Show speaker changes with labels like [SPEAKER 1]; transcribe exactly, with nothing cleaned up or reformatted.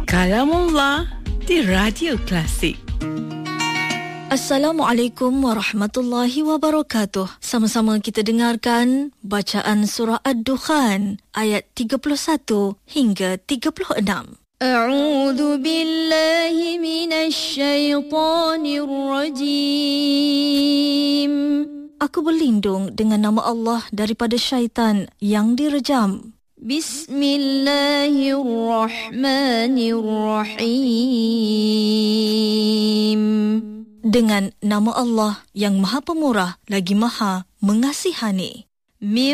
[SPEAKER 1] Kalamullah di Radio Klasik.
[SPEAKER 2] Assalamualaikum warahmatullahi wabarakatuh. Sama-sama kita dengarkan bacaan surah Ad-Dukhan ayat tiga puluh satu hingga tiga puluh enam. A'udzu billahi minasy syaithanir rajim. Aku berlindung dengan nama Allah daripada syaitan yang direjam. Bismillahirrahmanirrahim. Dengan nama Allah yang Maha Pemurah lagi Maha Mengasihani.